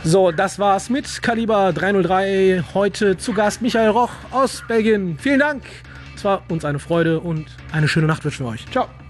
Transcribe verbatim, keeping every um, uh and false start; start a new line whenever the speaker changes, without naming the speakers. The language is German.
So, das war's mit Kaliber dreihundertdrei. Heute zu Gast Michael Roch aus Belgien. Vielen Dank. Es war uns eine Freude und eine schöne Nacht wünschen wir euch. Ciao.